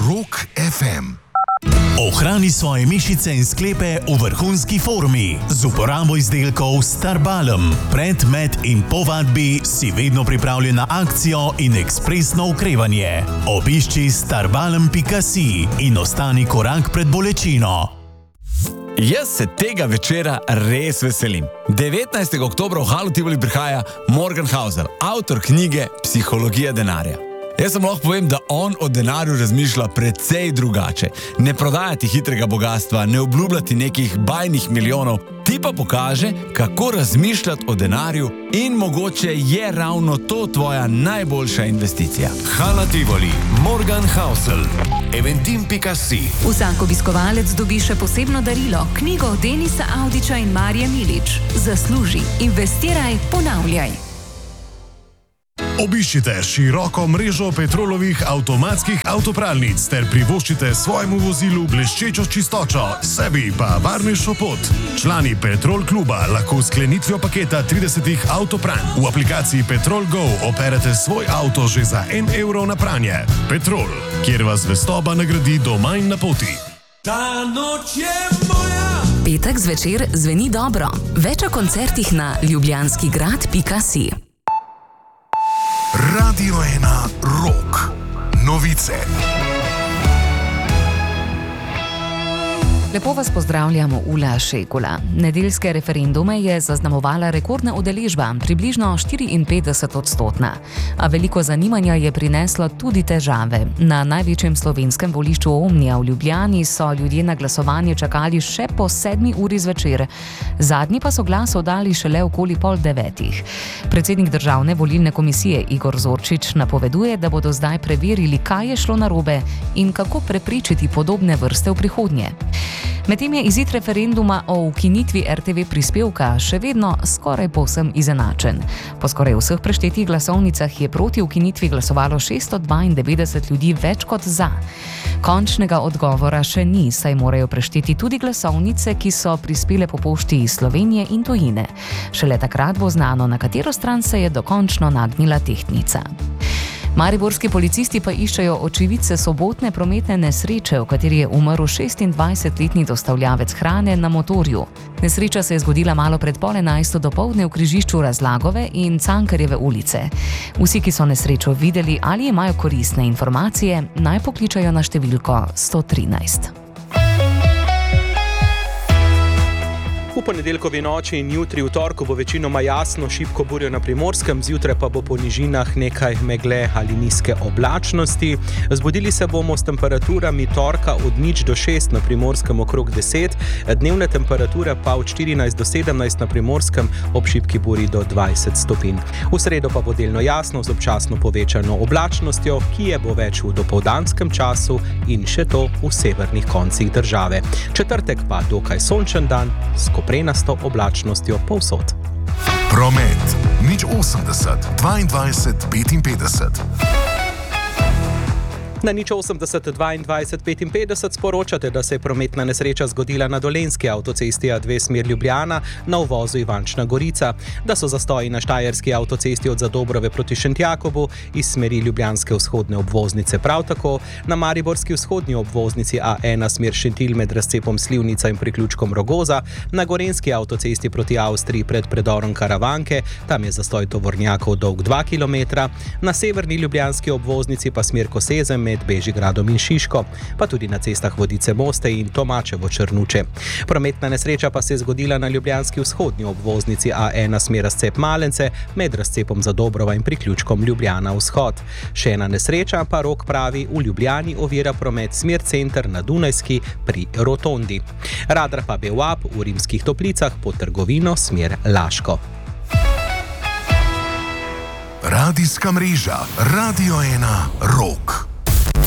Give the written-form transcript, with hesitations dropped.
Rock FM. Ohrani svoje mišice in sklepe v vrhunski formi z uporabo izdelkov Starbalm. Pred, med in po vadbi si vedno pripravljen na akcijo in ekspresno okrevanje. Obišči starbalm.si in ostani korak pred bolečino. Jaz se tega večera res veselim. 19. oktobra v Halu Tivoli prihaja Morgan Housel, avtor knjige Psihologija denarja. Jaz sem lahko povem, da on o denarju razmišlja precej drugače. Ne prodajati hitrega bogatstva, ne obljubljati nekih bajnih milijonov, ti pa pokaže, kako razmišljati o denarju in mogoče je ravno to tvoja najboljša investicija. Hala Tivoli, Morgan Housel, eventim.si. Vsak obiskovalec dobi še posebno darilo, knjigo Denisa Avdića in Marije Milič. Zasluži, investiraj, ponavljaj. Obiščite široko mrežo Petrolovih avtomatskih avtopralnic ter privoščite svojemu vozilu bleščečo čistočo, sebi pa varnejšo pot. Člani Petrol kluba lahko s sklenitvijo paketa 30 avtopranj v aplikaciji Petrol Go operete svoj avto že za 1 evro na pranje. Petrol, kjer vas zvestoba nagradi doma in na poti. Ta noč je moja! Petek zvečer zveni dobro. Več o koncertih na ljubljanskigrad.si. Radio 1 Rock. Novice. Lepo vas pozdravljamo, Ula Šekula. Nedeljske referendume je zaznamovala rekordna udeležba, približno 54%. A veliko zanimanja je prineslo tudi težave. Na največjem slovenskem volišču Omnija v Ljubljani so ljudje na glasovanje čakali še po 7 uri zvečer. Zadnji pa so glas oddali šele okoli 8:30. Predsednik Državne volilne komisije Igor Zorčič napoveduje, da bodo zdaj preverili, kaj je šlo narobe in kako preprečiti podobne vrste v prihodnje. Medtem je izid referenduma o ukinitvi RTV prispevka še vedno skoraj povsem izenačen. Po skoraj vseh preštetih glasovnicah je proti ukinitvi glasovalo 692 ljudi več kot za. Končnega odgovora še ni, saj morajo prešteti tudi glasovnice, ki so prispele po pošti iz Slovenije in tujine. Šele takrat bo znano, na katero stran se je dokončno nagnila tehtnica. Mariborski policisti pa iščejo očividce sobotne prometne nesreče, v kateri je umrl 26-letni dostavljavec hrane na motorju. Nesreča se je zgodila malo pred 10:30 dopoldne v križišču Razlagove in Cankarjeve ulice. Vsi, ki so nesrečo videli ali imajo koristne informacije, naj pokličajo na številko 113. V ponedeljkovi noči in jutri v torku bo večinoma jasno, šibko burjo na Primorskem, zjutraj pa bo po nižinah nekaj megle ali nizke oblačnosti. Zbudili se bomo s temperaturami torka od 0 do 6 na Primorskem okrog 10, dnevne temperature pa od 14 do 17 na Primorskem, ob šibki burji do 20 stopinj. V sredo pa bo delno jasno z občasno povečano oblačnostjo, ki je bo več v dopoldanskem času in še to v severnih koncih države. Četrtek pa dokaj sončen dan s prenasto oblačnostjo povsod. Promet 080 22 55. Na 080 22 55 sporočate, da se je prometna nesreča zgodila na Dolenjski avtocesti A2 smer Ljubljana na uvozu Ivančna Gorica, da so zastoji na Štajerski avtocesti od Zadobrove proti Šentjakobu iz smeri ljubljanske vzhodne obvoznice prav tako, na mariborski vzhodni obvoznici A1 smer Šentilj med razcepom Slivnica in priključkom Rogoza, na gorenjski avtocesti proti Avstriji pred predorom Karavanke, tam je zastoj tovornjakov dolg 2 km, na severni ljubljanski obvoznici pa smer Kosezem med Bežigradom in Šiško, pa tudi na cestah Vodice Moste in Tomačevo Črnuče. Prometna nesreča pa se je zgodila na ljubljanski vzhodni obvoznici A1 smer razcep Malence med razcepom Zadobrova in priključkom Ljubljana vzhod. Še ena nesreča pa Rok pravi v Ljubljani ovira promet smer center na Dunajski pri Rotondi. Radar pa BEUAP v Rimskih Toplicah pod trgovino smer Laško. Radijska mreža Radio 1 Rock.